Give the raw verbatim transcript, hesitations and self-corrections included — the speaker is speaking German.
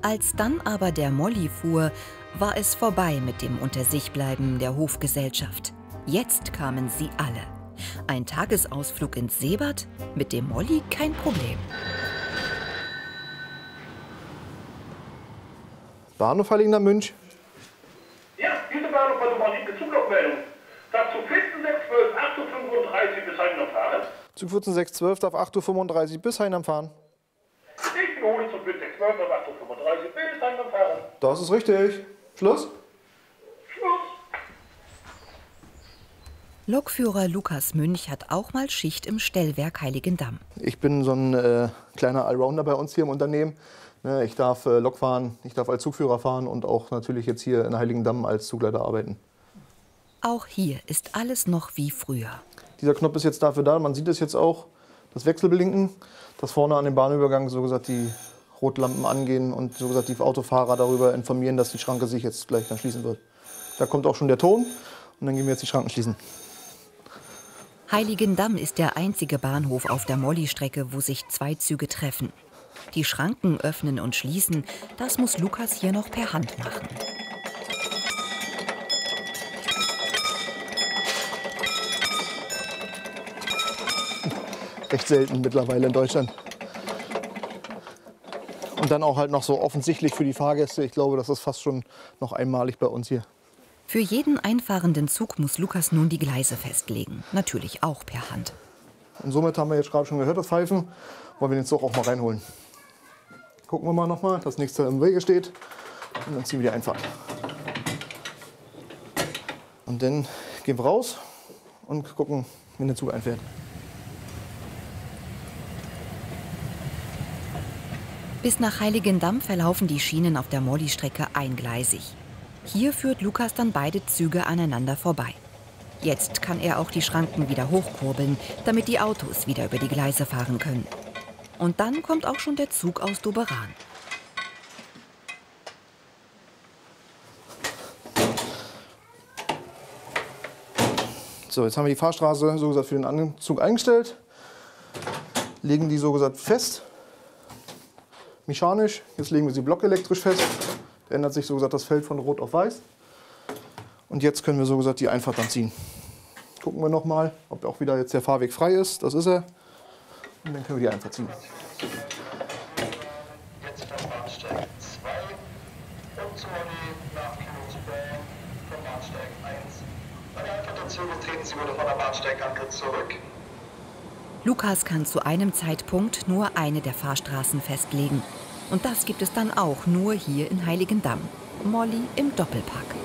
Als dann aber der Molly fuhr, war es vorbei mit dem Untersichbleiben der Hofgesellschaft. Jetzt kamen sie alle. Ein Tagesausflug ins Seebad? Mit dem Molly kein Problem. Bahnhof Heiligendamm-Münch. Ja, diese Bahnhof hat mal die Zuglaufmeldung. Darf Zug vierzehn sechs zwölf, acht Uhr fünfunddreißig bis Heiligendamm fahren? Zug vierzehn sechs zwölf darf acht Uhr fünfunddreißig bis Heiligendamm fahren. Ich wiederhole, Zug vierzehn sechs zwölf darf acht Uhr fünfunddreißig bis Heiligendamm fahren. Das ist richtig. Schluss? Schluss. Lokführer Lukas Münch hat auch mal Schicht im Stellwerk Heiligendamm. Ich bin so ein äh, kleiner Allrounder bei uns hier im Unternehmen. Ne, ich darf äh, Lok fahren, ich darf als Zugführer fahren und auch natürlich jetzt hier in Heiligendamm als Zugleiter arbeiten. Auch hier ist alles noch wie früher. Dieser Knopf ist jetzt dafür da, man sieht es jetzt auch, das Wechselblinken, dass vorne an dem Bahnübergang so gesagt die Rotlampen angehen und so gesagt die Autofahrer darüber informieren, dass die Schranke sich jetzt gleich dann schließen wird. Da kommt auch schon der Ton und dann gehen wir jetzt die Schranken schließen. Heiligendamm ist der einzige Bahnhof auf der Molly-Strecke, wo sich zwei Züge treffen. Die Schranken öffnen und schließen, das muss Lukas hier noch per Hand machen. Recht selten mittlerweile in Deutschland. Und dann auch halt noch so offensichtlich für die Fahrgäste. Ich glaube, das ist fast schon noch einmalig bei uns hier. Für jeden einfahrenden Zug muss Lukas nun die Gleise festlegen. Natürlich auch per Hand. Und somit haben wir jetzt gerade schon gehört, das Pfeifen. Wollen wir den Zug auch mal reinholen. Gucken wir mal noch mal, das nächste im Wege steht. Und dann ziehen wir die Einfahrt. Und dann gehen wir raus und gucken, wenn der Zug einfährt. Bis nach Heiligendamm verlaufen die Schienen auf der Molly-Strecke eingleisig. Hier führt Lukas dann beide Züge aneinander vorbei. Jetzt kann er auch die Schranken wieder hochkurbeln, damit die Autos wieder über die Gleise fahren können. Und dann kommt auch schon der Zug aus Doberan. So, jetzt haben wir die Fahrstraße so gesagt für den Zug eingestellt. Legen die so gesagt fest. Mechanisch. Jetzt legen wir sie blockelektrisch fest. Da ändert sich so gesagt das Feld von rot auf weiß. Und jetzt können wir so gesagt die Einfahrt dann ziehen. Gucken wir noch mal, ob auch wieder jetzt der Fahrweg frei ist. Das ist er. Und dann können wir die Einfahrt ziehen. Jetzt von Bahnsteig zwei und zur nach Kilometer von Bahnsteig eins. Bei der Einfahrt der Züge treten Sie wieder von der Bahnsteigampel zurück. Lukas kann zu einem Zeitpunkt nur eine der Fahrstraßen festlegen. Und das gibt es dann auch nur hier in Heiligendamm. Molly im Doppelpack.